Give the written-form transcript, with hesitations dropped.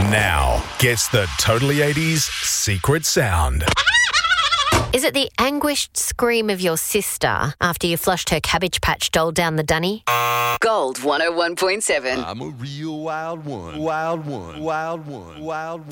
now gets the Totally 80s secret sound. Is it the anguished scream of your sister after you flushed her Cabbage Patch doll down the dunny? Gold 101.7. I'm a real wild one. Wild one. Wild one. Wild one.